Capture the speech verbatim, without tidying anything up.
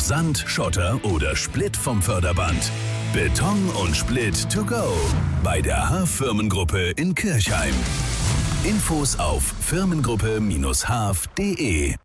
Sand, Schotter oder Splitt vom Förderband. Beton und Splitt to go bei der Haaf Firmengruppe in Kirchheim. Infos auf firmengruppe Bindestrich haaf punkt de.